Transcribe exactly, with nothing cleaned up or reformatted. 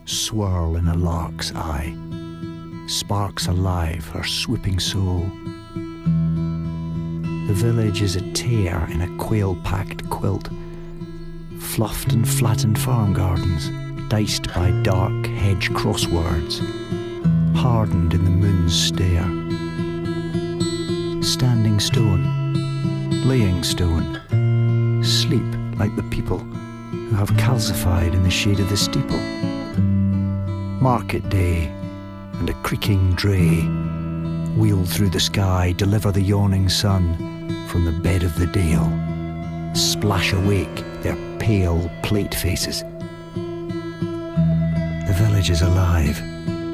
swirl in a lark's eye, sparks alive her swooping soul. The village is a tear in a quail-packed quilt, fluffed and flattened farm gardens, diced by dark hedge crosswords, hardened in the moon's stare. Standing stone, laying stone, sleep like the people who have calcified in the shade of the steeple. Market day and a creaking dray wheel through the sky, deliver the yawning sun from the bed of the dale, splash awake their pale plate faces. The village is alive.